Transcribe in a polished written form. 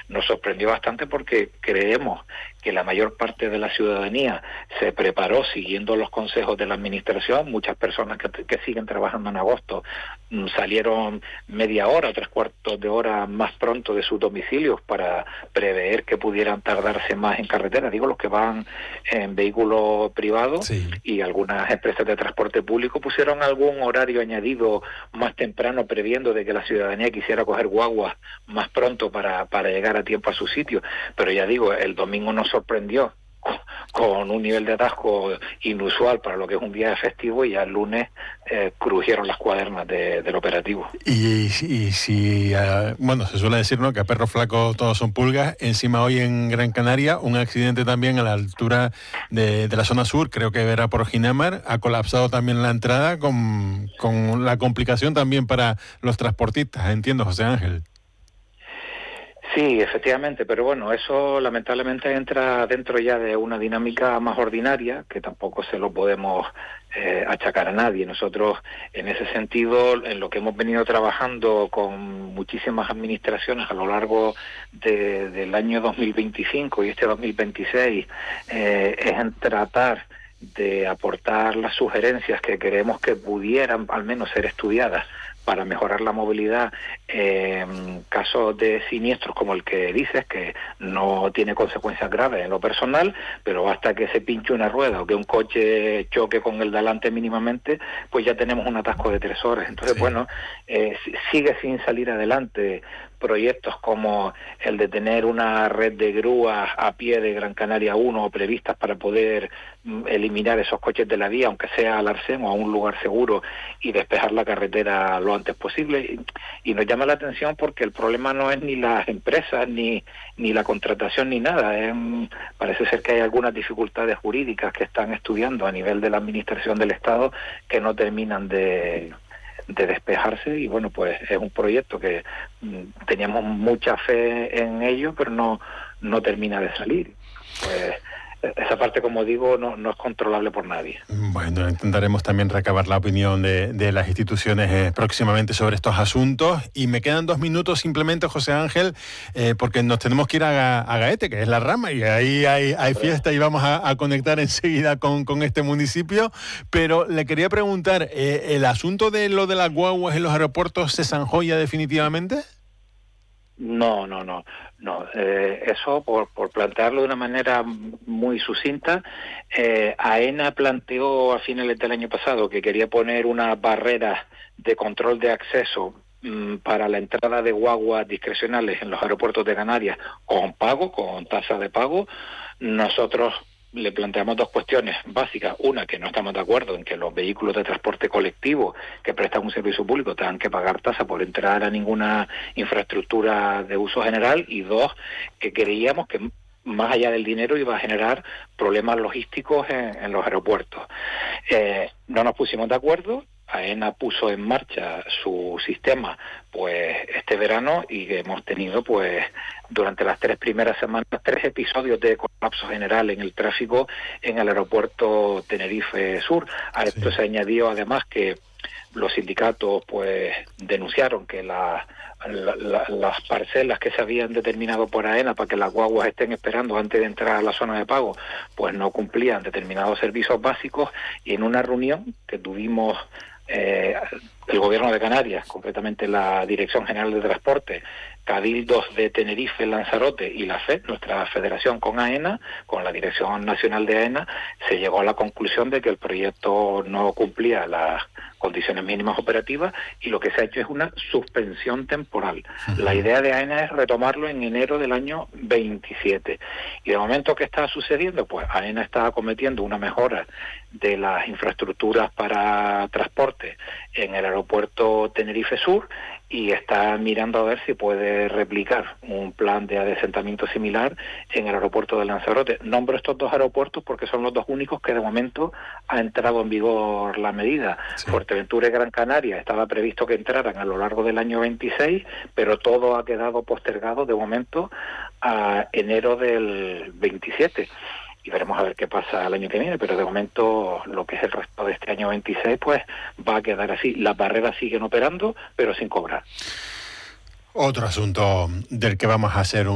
nos sorprendió bastante porque creemos que la mayor parte de la ciudadanía se preparó siguiendo los consejos de la administración. Muchas personas que siguen trabajando en agosto salieron media hora, 3/4 de hora más pronto de sus domicilios para prever que pudieran tardarse más en carretera. Digo, los que van en vehículo privado, Sí. y algunas empresas de transporte público pusieron algún horario añadido más temprano, previendo de que la ciudadanía quisiera coger guaguas más pronto para llegar a tiempo a su sitio. Pero ya digo, el domingo nos sorprendió con un nivel de atasco inusual para lo que es un día festivo, y ya el lunes crujieron las cuadernas del operativo. Y si, bueno, se suele decir, ¿no?, que a perro flaco todos son pulgas. Encima hoy en Gran Canaria, un accidente también a la altura de la zona sur, creo que era por Ginamar, ha colapsado también la entrada con la complicación también para los transportistas, entiendo, José Ángel. Sí, efectivamente, pero bueno, eso lamentablemente entra dentro ya de una dinámica más ordinaria, que tampoco se lo podemos achacar a nadie. Nosotros, en ese sentido, en lo que hemos venido trabajando con muchísimas administraciones a lo largo del año 2025 y este 2026, es en tratar de aportar las sugerencias que creemos que pudieran al menos ser estudiadas para mejorar la movilidad en casos de siniestros como el que dices, que no tiene consecuencias graves en lo personal, pero basta que se pinche una rueda o que un coche choque con el delante mínimamente, pues ya tenemos un atasco de 3 horas. Entonces, Sí. bueno, sigue sin salir adelante proyectos como el de tener una red de grúas a pie de Gran Canaria 1 previstas para poder eliminar esos coches de la vía, aunque sea al arcén o a un lugar seguro, y despejar la carretera lo antes posible. Y nos llama la atención porque el problema no es ni las empresas, ni la contratación, ni nada. Parece ser que hay algunas dificultades jurídicas que están estudiando a nivel de la administración del Estado que no terminan de despejarse, y bueno, pues es un proyecto que teníamos mucha fe en ello, pero no termina de salir. Pues esa parte, como digo, no es controlable por nadie. Bueno, intentaremos también recabar la opinión de las instituciones próximamente sobre estos asuntos. Y me quedan 2 minutos simplemente, José Ángel, porque nos tenemos que ir a Gaete, que es la rama, y ahí hay fiesta, y vamos a conectar enseguida con este municipio. Pero le quería preguntar, ¿el asunto de lo de las guaguas en los aeropuertos se zanjó ya definitivamente? No. Eso, por plantearlo de una manera muy sucinta, AENA planteó a finales del año pasado que quería poner unas barreras de control de acceso para la entrada de guaguas discrecionales en los aeropuertos de Canarias con tasa de pago. Nosotros le planteamos 2 cuestiones básicas. Una, que no estamos de acuerdo en que los vehículos de transporte colectivo que prestan un servicio público tengan que pagar tasa por entrar a ninguna infraestructura de uso general. Y 2, que creíamos que más allá del dinero iba a generar problemas logísticos en los aeropuertos. No nos pusimos de acuerdo. AENA puso en marcha su sistema pues este verano, y hemos tenido pues durante las 3 primeras semanas 3 episodios de colapso general en el tráfico en el aeropuerto Tenerife Sur. A esto se añadió además que los sindicatos pues denunciaron que las parcelas que se habían determinado por AENA para que las guaguas estén esperando antes de entrar a la zona de pago pues no cumplían determinados servicios básicos. Y en una reunión que tuvimos el Gobierno de Canarias, concretamente la Dirección General de Transporte, Cabildos de Tenerife, Lanzarote y la FED, nuestra federación, con AENA, con la Dirección Nacional de AENA, se llegó a la conclusión de que el proyecto no cumplía las condiciones mínimas operativas, y lo que se ha hecho es una suspensión temporal. La idea de AENA es retomarlo en enero del año 27. Y de momento, ¿qué está sucediendo? Pues AENA está acometiendo una mejora de las infraestructuras para transporte en el aeropuerto Tenerife Sur, y está mirando a ver si puede replicar un plan de adesentamiento similar en el aeropuerto de Lanzarote. Nombro estos 2 aeropuertos porque son los 2 únicos que de momento ha entrado en vigor la medida. Sí. Fuerteventura y Gran Canaria estaba previsto que entraran a lo largo del año 26, pero todo ha quedado postergado de momento a enero del 27. Y veremos a ver qué pasa el año que viene, pero de momento lo que es el resto de este año 26 pues va a quedar así. Las barreras siguen operando, pero sin cobrar. Otro asunto del que vamos a hacer